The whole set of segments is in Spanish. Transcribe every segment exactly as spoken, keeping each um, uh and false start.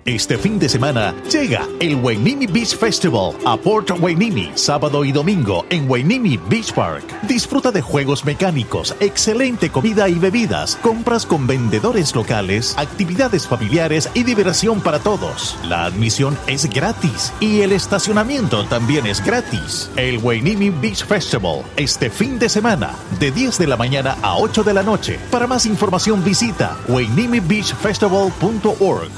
Este fin de semana llega el Hueneme Beach Festival a Port Hueneme, sábado y domingo en Hueneme Beach Park. Disfruta de juegos mecánicos, excelente comida y bebidas, compras con vendedores locales, actividades familiares y diversión para todos. La admisión es gratis y el estacionamiento también es gratis. El Hueneme Beach Festival este fin de semana de diez de la mañana a ocho de la noche. Para más información visita hueneme beach festival punto org.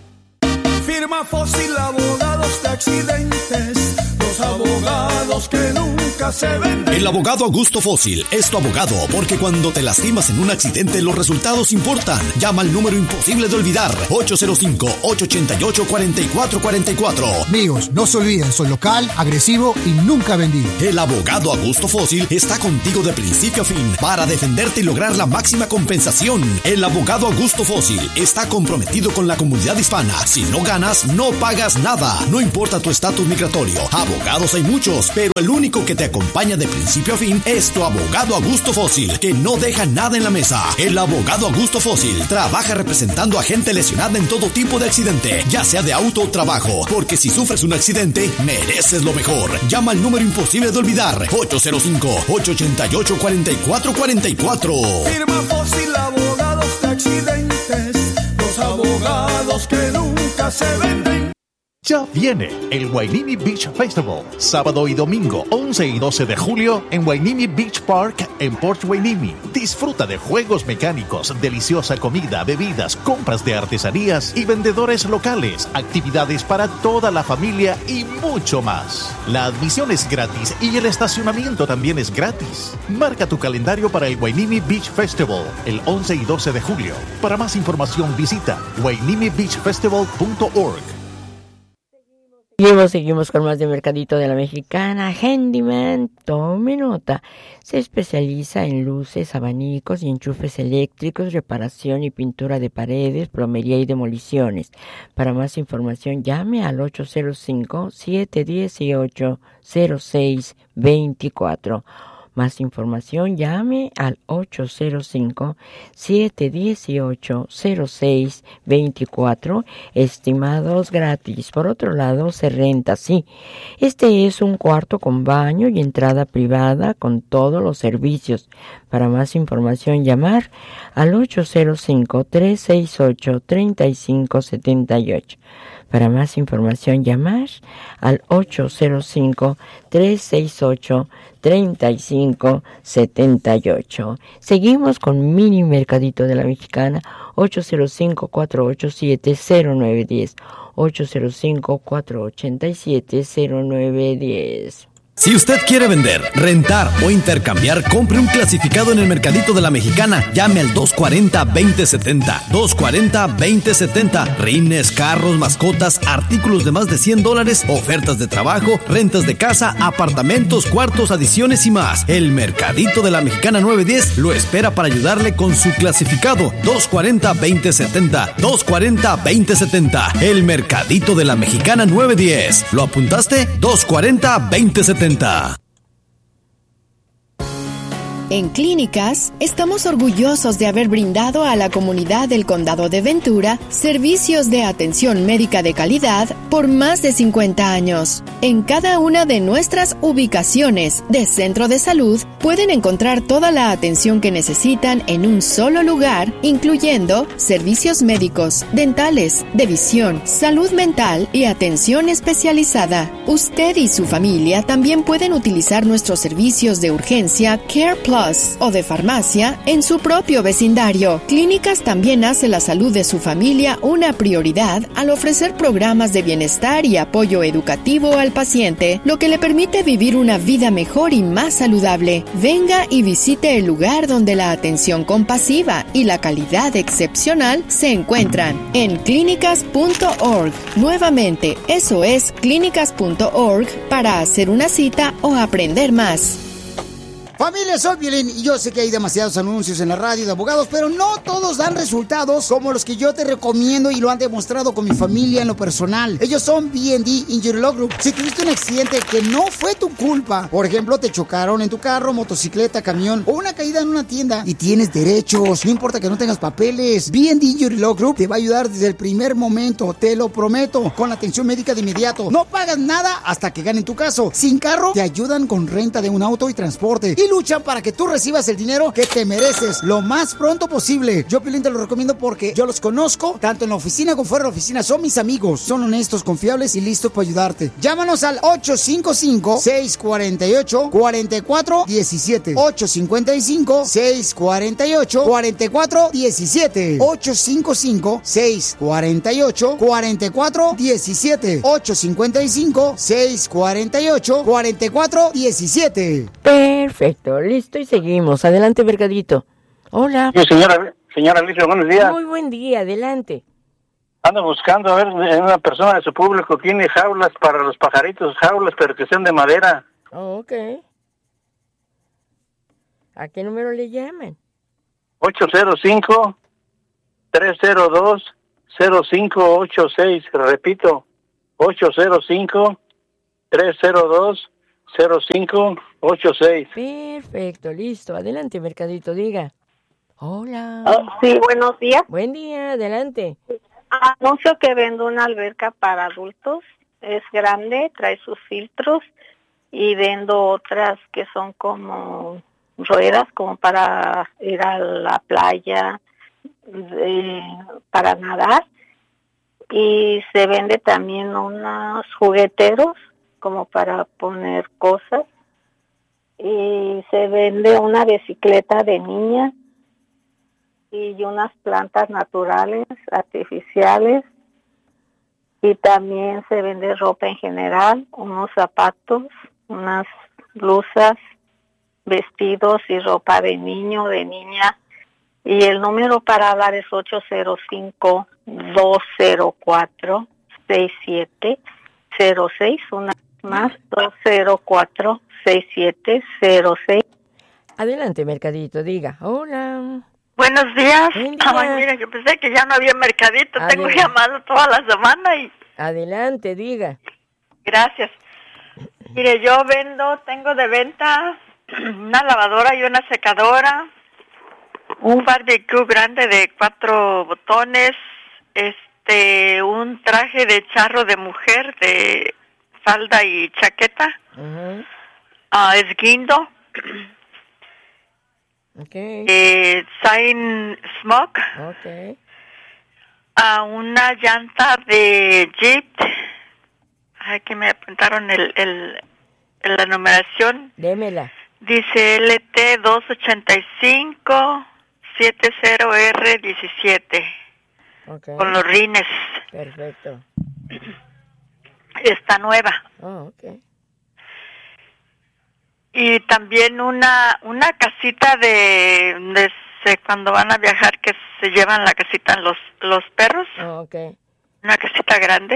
Firma Fósil, abogados de accidentes, los abogados que nunca se venden. El abogado Augusto Fósil es tu abogado porque cuando te lastimas en un accidente los resultados importan. Llama al número imposible de olvidar, ocho cero cinco, ocho ocho ocho, cuatro cuatro cuatro cuatro. Amigos, no se olviden, soy local, agresivo y nunca vendido. El abogado Augusto Fósil está contigo de principio a fin para defenderte y lograr la máxima compensación. El abogado Augusto Fósil está comprometido con la comunidad hispana. Si no ganas, no pagas nada. No importa tu estatus migratorio. Abogados hay muchos, pero el único que te acompaña de principio a fin es tu abogado Augusto Fósil, que no deja nada en la mesa. El abogado Augusto Fósil trabaja representando a gente lesionada en todo tipo de accidente, ya sea de auto o trabajo, porque si sufres un accidente, mereces lo mejor. Llama al número imposible de olvidar, ocho cero cinco, ocho ocho ocho, cuatro cuatro cuatro cuatro. Firma Fósil, abogados de accidentes, los abogados que nunca se venden. Ya viene el Hueneme Beach Festival, sábado y domingo, once y doce de julio, en Hueneme Beach Park, en Port Hueneme. Disfruta de juegos mecánicos, deliciosa comida, bebidas, compras de artesanías y vendedores locales, actividades para toda la familia y mucho más. La admisión es gratis y el estacionamiento también es gratis. Marca tu calendario para el Hueneme Beach Festival, el once y doce de julio. Para más información visita hueneme beach festival punto org. Seguimos, seguimos con más de Mercadito de la Mexicana. Handyman, tome nota. Se especializa en luces, abanicos y enchufes eléctricos, reparación y pintura de paredes, plomería y demoliciones. Para más información, llame al ocho cero cinco, siete uno ocho, cero seis dos cuatro. Más información, llame al ocho cero cinco, siete uno ocho, cero seis dos cuatro, estimados gratis. Por otro lado, se renta, sí. Este es un cuarto con baño y entrada privada con todos los servicios. Para más información, llamar al ocho cero cinco, tres seis ocho, tres cinco siete ocho. Para más información, llamar al ocho cero cinco, tres seis ocho, tres cinco siete ocho. Seguimos con Mini Mercadito de la Mexicana, ocho cero cinco, cuatro ocho siete, cero nueve uno cero, ocho cero cinco, cuatro ocho siete, cero nueve uno cero. Si usted quiere vender, rentar o intercambiar, compre un clasificado en el Mercadito de la Mexicana. Llame al dos cuarenta, veinte setenta. dos cuarenta, veinte setenta. Rines, carros, mascotas, artículos de más de cien dólares, ofertas de trabajo, rentas de casa, apartamentos, cuartos, adiciones y más. El Mercadito de la Mexicana nueve diez lo espera para ayudarle con su clasificado. dos cuarenta, veinte setenta. dos cuarenta, veinte setenta. El Mercadito de la Mexicana nueve diez. ¿Lo apuntaste? dos cuarenta, veinte setenta. En Clínicas, estamos orgullosos de haber brindado a la comunidad del Condado de Ventura servicios de atención médica de calidad por más de cincuenta años. En cada una de nuestras ubicaciones de centro de salud pueden encontrar toda la atención que necesitan en un solo lugar, incluyendo servicios médicos, dentales, de visión, salud mental y atención especializada. Usted y su familia también pueden utilizar nuestros servicios de urgencia Care Plus o de farmacia en su propio vecindario. Clínicas también hace la salud de su familia una prioridad al ofrecer programas de bienestar y apoyo educativo al paciente, lo que le permite vivir una vida mejor y más saludable. Venga y visite el lugar donde la atención compasiva y la calidad excepcional se encuentran, en clínicas punto org. Nuevamente, eso es clínicas punto org para hacer una cita o aprender más. Familia, soy Piolín y yo sé que hay demasiados anuncios en la radio de abogados, pero no todos dan resultados como los que yo te recomiendo y lo han demostrado con mi familia en lo personal. Ellos son B and D Injury Law Group. Si tuviste un accidente que no fue tu culpa, por ejemplo, te chocaron en tu carro, motocicleta, camión o una caída en una tienda y tienes derechos, no importa que no tengas papeles, B and D Injury Law Group te va a ayudar desde el primer momento, te lo prometo, con la atención médica de inmediato. No pagas nada hasta que ganen tu caso. Sin carro, te ayudan con renta de un auto y transporte. Y luchan para que tú recibas el dinero que te mereces lo más pronto posible. Yo, Piolín, te lo recomiendo porque yo los conozco, tanto en la oficina como fuera de la oficina. Son mis amigos, son honestos, confiables y listos para ayudarte. Llámanos al ocho cinco cinco, seis cuatro ocho, cuatro cuatro uno siete. ocho cinco cinco, seis cuatro ocho, cuatro cuatro uno siete. ocho cinco cinco, seis cuatro ocho, cuatro cuatro uno siete. ocho cinco cinco, seis cuatro ocho, cuatro cuatro uno siete. Perfecto, listo y seguimos. Adelante, Mercadito. Hola. Sí, señora, señora Alicia, buenos días. Muy buen día, adelante. Ando buscando a ver una persona de su público tiene jaulas para los pajaritos, jaulas pero que sean de madera. Oh, ok. ¿A qué número le llaman? ocho cero cinco, tres cero dos, cero cinco ocho seis. Repito, ocho cero cinco, tres cero dos, cero cinco ocho seis. Perfecto, listo. Adelante, Mercadito, diga. Hola. Oh, sí, buenos días. Buen día, adelante. Anuncio que vendo una alberca para adultos. Es grande, trae sus filtros y vendo otras que son como ruedas, como para ir a la playa, de, para nadar. Y se vende también unos jugueteros como para poner cosas. Y se vende una bicicleta de niña y unas plantas naturales, artificiales, y también se vende ropa en general, unos zapatos, unas blusas, vestidos y ropa de niño, de niña, y el número para hablar es ocho cero cinco, dos cero cuatro, seis siete cero seis, una más, dos cero cuatro, seis siete cero seis. Adelante, Mercadito, diga. Hola. Buenos días. Buen día. Ay, mire, yo pensé que ya no había mercadito. Adelante. Tengo llamado toda la semana y... Adelante, diga. Gracias. Mire, yo vendo, tengo de venta una lavadora y una secadora, un barbecue grande de cuatro botones, este, un traje de charro de mujer de falda y chaqueta, Uh-huh. uh, esguindo, Okay. eh, sign smoke, Okay. a una llanta de Jeep. Ay, que me apuntaron el, el, la numeración. Démela. Dice L T dos ocho cinco siete cero R diecisiete. Okay. Con los rines. Perfecto. Está nueva. Oh, okay. Y también una una casita de, de se, cuando van a viajar, que se llevan la casita los los perros. Oh, okay. Una casita grande.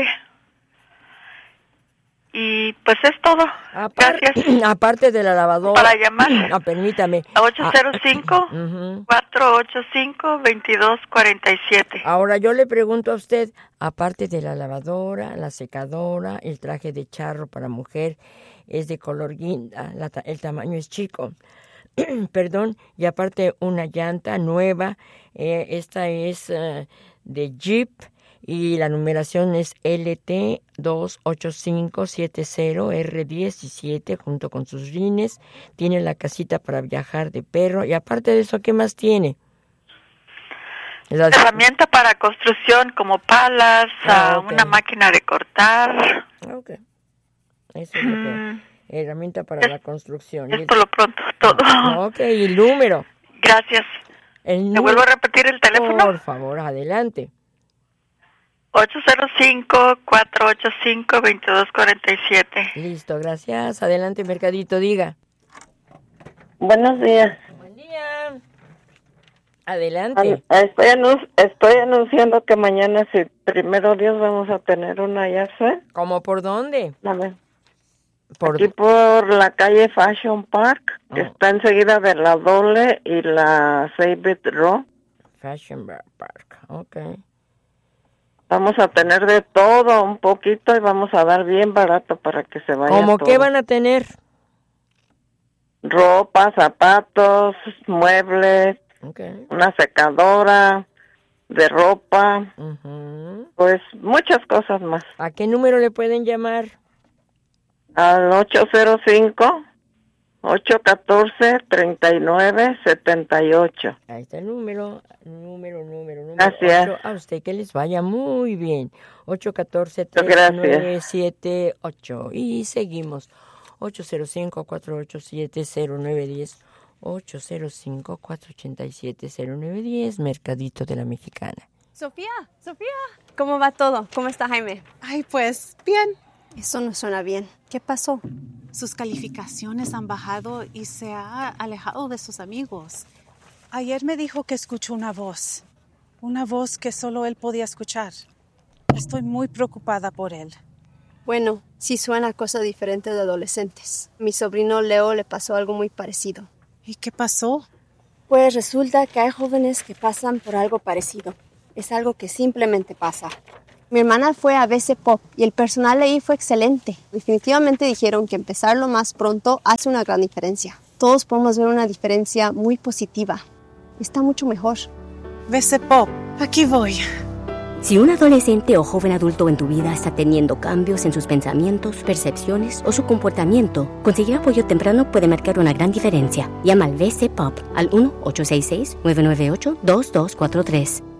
Y pues es todo. Apar- Gracias. Aparte de la lavadora. Para llamar. Ah, permítame. A ocho cero cinco, Ujú. cuatro ocho cinco, veintidós cuarenta y siete. Ahora yo le pregunto a usted, aparte de la lavadora, la secadora, el traje de charro para mujer es de color guinda, la ta- el tamaño es chico, perdón, y aparte una llanta nueva, eh, esta es eh, de Jeep y la numeración es L T dos ocho cinco siete cero R diecisiete junto con sus rines, tiene la casita para viajar de perro y aparte de eso, ¿qué más tiene? Las... Herramienta para construcción como palas, Ah, uh, okay. una máquina de cortar. Ok. Eso es lo que... Mm, Herramienta para la construcción. es por lo pronto todo. Ah, ok, y el número. Gracias. El ¿Te número, vuelvo a repetir el teléfono? por favor, adelante. ocho cero cinco, cuatro ocho cinco, veintidós cuarenta y siete. Listo, gracias. Adelante, Mercadito, diga. Buenos días. Buen día. Adelante. An- Estoy, anun- estoy anunciando que mañana, si primero Dios, vamos a tener una llave. ¿Cómo por dónde? Dame. Por... Aquí por la calle Fashion Park, que oh. está enseguida de la Dole y la Sabet Row. Fashion Park, ok. Vamos a tener de todo un poquito y vamos a dar bien barato para que se vaya. ¿Cómo todo. qué van a tener? Ropa, zapatos, muebles, okay. una secadora de ropa, uh-huh. pues muchas cosas más. ¿A qué número le pueden llamar? Al ocho cero cinco, ocho uno cuatro, tres nueve siete ocho. Ahí está el número, número, número, número. Gracias. ocho. A usted que les vaya muy bien. ocho uno cuatro, tres nueve siete ocho. Y seguimos. ocho cero cinco, cuatro ocho siete, cero nueve uno cero. ocho cero cinco, cuatro ocho siete, cero nueve uno cero. Mercadito de la Mexicana. Sofía, Sofía. ¿Cómo va todo? ¿Cómo está Jaime? Ay, pues, bien. Eso no suena bien. ¿Qué pasó? Sus calificaciones han bajado y se ha alejado de sus amigos. Ayer me dijo que escuchó una voz. Una voz que solo él podía escuchar. Estoy muy preocupada por él. Bueno, sí suena a cosa diferente de adolescentes. A mi sobrino Leo le pasó algo muy parecido. ¿Y qué pasó? Pues resulta que hay jóvenes que pasan por algo parecido. Es algo que simplemente pasa. Mi hermana fue a B C Pop y el personal ahí fue excelente. Definitivamente dijeron que empezarlo más pronto hace una gran diferencia. Todos podemos ver una diferencia muy positiva. Está mucho mejor. B C Pop, aquí voy. Si un adolescente o joven adulto en tu vida está teniendo cambios en sus pensamientos, percepciones o su comportamiento, conseguir apoyo temprano puede marcar una gran diferencia. Llama al B C Pop al uno ocho seis seis, nueve nueve ocho, dos dos cuatro tres.